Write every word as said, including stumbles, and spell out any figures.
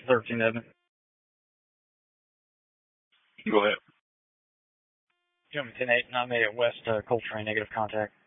thirteen Evan. Go ahead. Gentleman ten eight, and I made it west uh, Coltrane, negative contact.